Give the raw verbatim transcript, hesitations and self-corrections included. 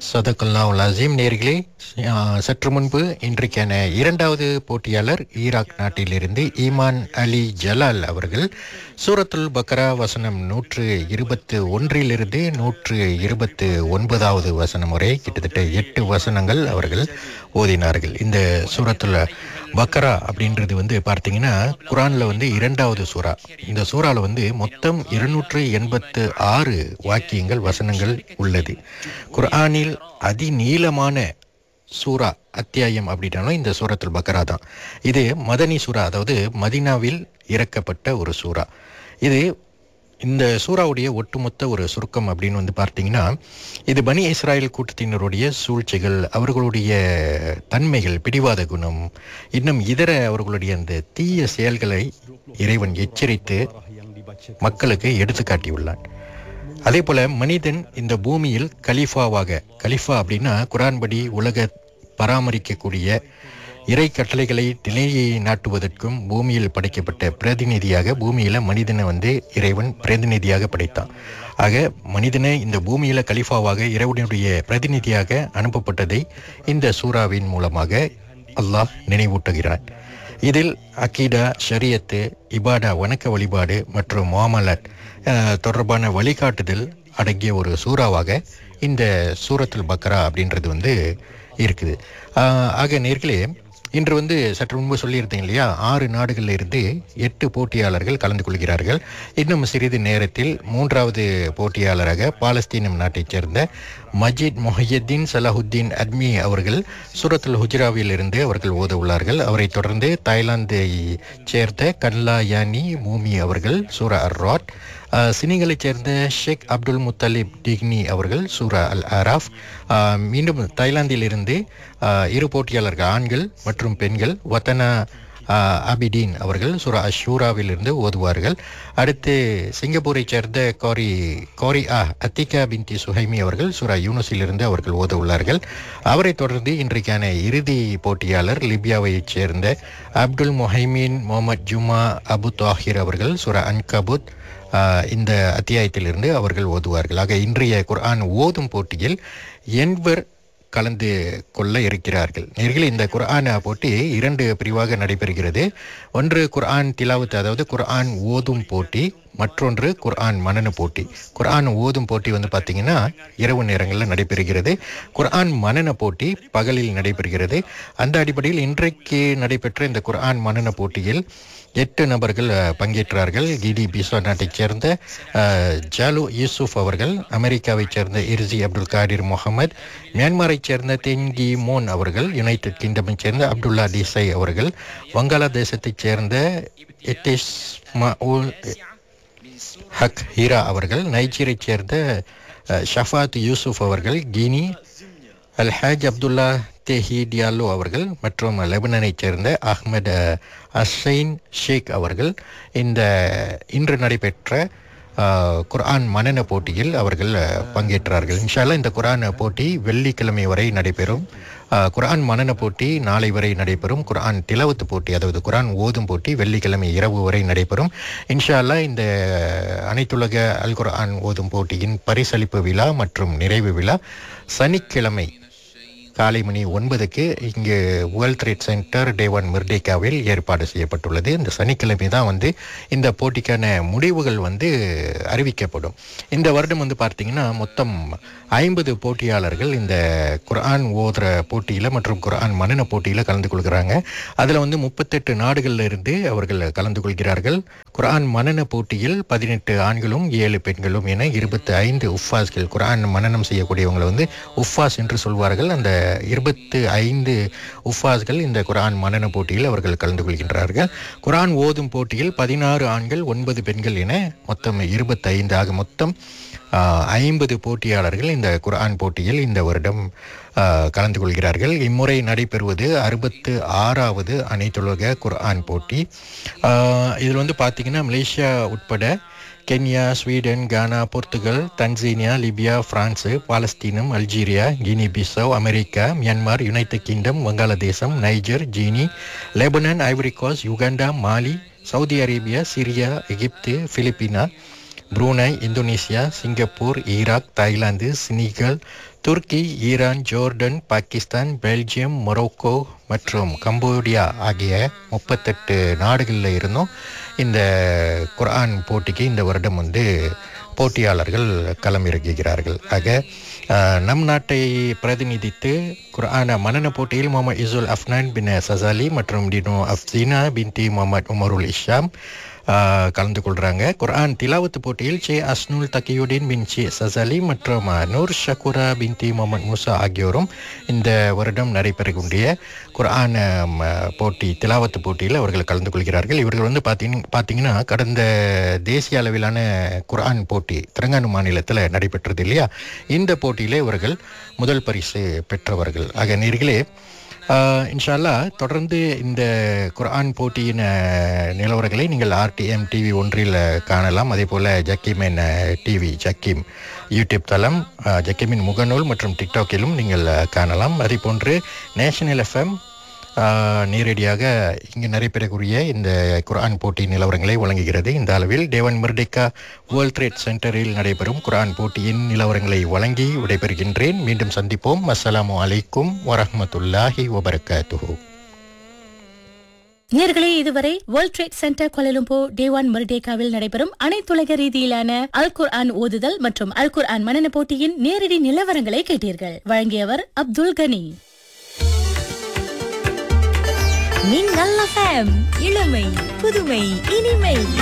சதகல்லாஹுல் அஸீம். நேர்களே, சற்று முன்பு இன்றைக்கான இரண்டாவது போட்டியாளர் ஈராக் நாட்டிலிருந்து ஈமான் அலி ஜலால் அவர்கள் சூரத்துல் பக்ரா வசனம் நூற்று இருபத்து ஒன்றிலிருந்து நூற்று இருபத்து ஒன்பதாவது வசனம் வரை கிட்டத்தட்ட எட்டு வசனங்கள் அவர்கள் ஓதினார்கள். இந்த சூரத்துல் பக்ரா அப்படின்றது வந்து பார்த்தீங்கன்னா குரானில் வந்து இரண்டாவது சூறா. இந்த சூறாவில் வந்து மொத்தம் இருநூற்று எண்பத்து ஆறு வாக்கியங்கள் வசனங்கள் உள்ளது. குர்ஆனில் அதிநீளமான சூரா அத்தியாயம் அப்படின்னாலும் இந்த சூரத்துல் பக்ரா தான். இது மதனி சூரா, அதாவது மதீனாவில் இறக்கப்பட்ட ஒரு சூரா. இது இந்த சூறாவுடைய ஒட்டுமொத்த ஒரு சுருக்கம் அப்படின்னு வந்து பார்த்தீங்கன்னா, இது பனி இஸ்ராயல் கூட்டத்தினருடைய சூழ்ச்சிகள், அவர்களுடைய தன்மைகள், பிடிவாத குணம், இன்னும் இதர அவர்களுடைய அந்த தீய செயல்களை இறைவன் எச்சரித்து மக்களுக்கு எடுத்து காட்டியுள்ளான். அதே போல மனிதன் இந்த பூமியில் கலீஃபாவாக, கலீஃபா அப்படின்னா குரான் படி உலக பராமரிக்கக்கூடிய இறை கட்டளைகளை நிலையை நாட்டுவதற்கும் பூமியில் படைக்கப்பட்ட பிரதிநிதியாக, பூமியில மனிதனை வந்து இறைவன் பிரதிநிதியாக படைத்தான். ஆக மனிதனை இந்த பூமியில கலீஃபாவாக, இறைவனுடைய பிரதிநிதியாக அனுப்பப்பட்டதை இந்த சூறாவின் மூலமாக அல்லாஹ் நினைவூட்டுகிறான். இதில் அகீடா, ஷரியத்து, இபாடா, வணக்க வழிபாடு மற்றும் முஆமலாத் தொடர்பான வழிகாட்டுதல் அடங்கிய ஒரு சூறாவாக இந்த சூரத்துல் பக்ரா அப்படின்றது வந்து இருக்குது. ஆக நேர்களே, இன்று வந்து சற்று முன்பு சொல்லியிருந்தீங்க இல்லையா, ஆறு நாடுகளில் இருந்து எட்டு போட்டியாளர்கள் கலந்து கொள்கிறார்கள். இன்னும் சிறிது நேரத்தில் மூன்றாவது போட்டியாளராக பாலஸ்தீனம் நாட்டைச் சேர்ந்த மஜித் மொஹியத்தீன் சலாஹுத்தீன் அத்மி அவர்கள் சூரத்துல் ஹுஜ்ராவில் இருந்து அவர்கள் ஓத உள்ளார்கள். அவரை தொடர்ந்து தாய்லாந்தை சேர்ந்த கன்லா யானி மூமி அவர்கள் சூரா அர் ராட், சினிகளைச் சேர்ந்த ஷேக் அப்துல் முத்தலிப் டிக்னி அவர்கள் சூரா அல் ஆராஃப், மீண்டும் தாய்லாந்திலிருந்து இரு போட்டியாளர்கள் ஆண்கள் மற்றும் பெண்கள் வத்தனா அபிடீன் அவர்கள் சூரா அஷூராவில் இருந்து ஓதுவார்கள். அடுத்து சிங்கப்பூரை சேர்ந்த கோரி கோரி ஆ அத்திகா பின்தி சுஹைமி அவர்கள் சூரா யூனுஸிலிருந்து அவர்கள் ஓத உள்ளார்கள். அவரை தொடர்ந்து இன்றைக்கான இறுதி போட்டியாளர் லிபியாவைச் சேர்ந்த அப்துல் முஹைமீன் முகமது ஜுமா அபு தாஹிர் அவர்கள் சூரா அன்கபுத் இந்த அத்தியாயத்திலிருந்து அவர்கள் ஓதுவார்கள். ஆக இன்றைய குர்ஆன் ஓதும் போட்டியில் எண்பர் கலந்து கொள்ள இருக்கிறார்கள். நேர்களே, இந்த குர்ஆன் போட்டி இரண்டு பிரிவாக நடைபெறுகிறது. ஒன்று குர்ஆன் திலாவத், அதாவது குர்ஆன் ஓதும் போட்டி, மற்றொன்று குர்ஆன் மனன போட்டி. குர்ஆன் ஓதும் போட்டி வந்து பார்த்தீங்கன்னா இரவு நேரங்களில் நடைபெறுகிறது. குர்ஆன் மனன போட்டி பகலில் நடைபெறுகிறது. அந்த அடிப்படையில் இன்றைக்கு நடைபெற்ற இந்த குர்ஆன் மனன போட்டியில் எட்டு நபர்கள் பங்கேற்றார்கள். கிடி பிசோ நாட்டைச் சேர்ந்த ஜாலு யூசுப் அவர்கள், அமெரிக்காவைச் சேர்ந்த இர்சி அப்துல் காடிர் முகமது, மியான்மரைச் சேர்ந்த தென்கி மோன் அவர்கள், யுனைடெட் கிங்டமைச் சேர்ந்த அப்துல்லா டிசை அவர்கள், வங்காளதேசத்தைச் சேர்ந்த எட்டிஸ்மாவுல் ஹக் ஹீரா அவர்கள், நைஜீரைச் சேர்ந்த ஷஃபாத் யூசுப் அவர்கள், கினி அல்ஹாஜ் அப்துல்லா தேஹி டியாலோ அவர்கள் மற்றும் லெபனனைச் சேர்ந்த அஹ்மத் அசைன் ஷேக் அவர்கள் இந்த இன்று நடைபெற்ற குர்ஆன் மனன போட்டியில் அவர்கள் பங்கேற்றார்கள். இன்ஷா அல்லாஹ் இந்த குர்ஆன் போட்டி வெள்ளிக்கிழமை வரை நடைபெறும். குர்ஆன் மனன போட்டி நாளை வரை நடைபெறும். குர்ஆன் திலாவத் போட்டி, அதாவது குர்ஆன் ஓதும் போட்டி வெள்ளிக்கிழமை இரவு வரை நடைபெறும். இன்ஷா அல்லாஹ் இந்த அனைத்துலக அல் குர்ஆன் ஓதும் போட்டியின் பரிசளிப்பு விழா மற்றும் நிறைவு விழா சனிக்கிழமை காலை மணி ஒன்பதுக்கு இங்கு வேர்ல்ட் ட்ரேட் சென்டர் டேவான் மிர்டேக்காவில் ஏற்பாடு செய்யப்பட்டுள்ளது. இந்த சனிக்கிழமை தான் வந்து இந்த போட்டிக்கான முடிவுகள் வந்து அறிவிக்கப்படும். இந்த வருடம் வந்து பார்த்தீங்கன்னா மொத்தம் ஐம்பது போட்டியாளர்கள் இந்த குர்ஆன் ஓதுற போட்டியில் மற்றும் குர்ஆன் மனன போட்டியில் கலந்து கொள்கிறாங்க. அதில் வந்து முப்பத்தெட்டு நாடுகளில் இருந்து அவர்கள் கலந்து கொள்கிறார்கள். குர்ஆன் மனன போட்டியில் பதினெட்டு ஆண்களும் ஏழு பெண்களும் என இருபத்தி ஐந்து உஃபாஸ்கள், குர்ஆன் மனனம் செய்யக்கூடியவங்களை வந்து உஃபாஸ் என்று சொல்வார்கள். அந்த இருபத்து ஐந்து உஃபாஸ்கள் இந்த குர்ஆன் மனன போட்டியில் அவர்கள் கலந்து கொள்கின்றார்கள். குர்ஆன் ஓதும் போட்டியில் பதினாறு ஆண்கள் ஒன்பது பெண்கள் என மொத்தம் இருபத்தி ஐந்து ஆக மொத்தம் ஐம்பது போட்டியாளர்கள் இந்த குர்ஆன் போட்டியில் இந்த வருடம் கலந்து கொள்கிறார்கள். இம்முறை நடைபெறுவது அறுபத்து ஆறாவது அனைத்துலக குர்ஆன் போட்டி. இதில் வந்து பார்த்தீங்கன்னா மலேசியா உட்பட கென்யா, ஸ்வீடன், கானா, போர்த்துகல், தன்சீனியா, லிபியா, பிரான்சு, பாலஸ்தீனம், Algeria, Guinea பிசவ், America, Myanmar, United kingdom, வங்காளதேசம், நைஜர், ஜீனி, லெபனான், ஐவரி கோஸ்ட், யுகாண்டா, மாலி, சவுதி அரேபியா, சிரியா, எகிப்து, பிலிப்பினா, Brunei, Indonesia, Singapore, Iraq, Thailand, Senegal, துருக்கி, Iran, Jordan, Pakistan, Belgium, Morocco மற்றும் கம்போடியா ஆகிய முப்பத்தெட்டு நாடுகளில் இருந்தும் இந்த குர்ஆன் போட்டிக்கு இந்த வருடம் வந்து போட்டியாளர்கள் களமிறங்குகிறார்கள். ஆக அஹ், நம் நாட்டை பிரதிநிதித்து குர்ஆன மனன போட்டியில் முகமது இசுல் அஃப்னான் பின் சசாலி மற்றும் டினோ அஃப்சீனா பின்டி முகமது உமருல் இஷாம் அஹ், கலந்து கொள்கிறாங்க. குர்ஆன் திலாவத்து போட்டியில் சே அஸ்னுல் தக்கியுடின் பின் சே சசாலி மற்றும் அஹ், நூர் ஷகுரா பின்தி முகமது மூசா ஆகியோரும் இந்த வருடம் நடைபெறக்கூடிய குர்ஆன் அஹ், போட்டி திலாவத்து போட்டியில் அவர்கள் கலந்து கொள்கிறார்கள். இவர்கள் வந்து பார்த்தீங்க பார்த்தீங்கன்னா கடந்த தேசிய அளவிலான குர்ஆன் போட்டி தெலங்கானா மாநிலத்தில் நடைபெற்றது இல்லையா, இந்த போட்டியிலே இவர்கள் முதல் பரிசு பெற்றவர்கள். ஆக நேர்களே, ஆஹ் இன்ஷா அல்லாஹ் தொடர்ந்து இந்த குர்ஆன் போட்டியின் அஹ், நிலவரங்களை நீங்கள் ஆர்டிஎம் டிவி ஒன்றில் காணலாம். அதே போல் ஜக்கீமின் டிவி ஜக்கீம் யூடியூப் தளம், அஹ், ஜக்கீமின் முகநூல் மற்றும் டிக்டாக்கிலும் நீங்கள் அஹ், காணலாம். அதே போன்று நேஷனல் எஃப்எம் நேரடியாக இங்கு நடைபெறக்கூடிய இந்த குர்ஆன் போட்டி நிலவரங்களை வழங்குகிறது. இந்த அளவில் டேவன் மெர்டேக்கா வேர்ல்ட் ட்ரேட் சென்டரில் நடைபெறும் குர்ஆன் போட்டியின் நிலவரங்களை வழங்கி விடைபெறுகின்றேன். மீண்டும் சந்திப்போம். அஸ்ஸலாமு அலைக்கும் வரஹ்மத்துல்லாஹி வபரகாத்துஹு. நேர்களே, இதுவரை வேர்ல்ட் ட்ரேட் சென்டர் கோலாலம்பூர் டேவான் மர்டேகாவில் நடைபெறும் அனைத்துலக ரீதியிலான அல் குர்ஆன் ஓதுதல் மற்றும் அல் குர்ஆன் மனன போட்டியின் நேரடி நிலவரங்களை கேட்டீர்கள். வழங்கியவர் அப்துல் கனி. மின்னல் எஃப்எம், இளமை புதுமை இனிமை.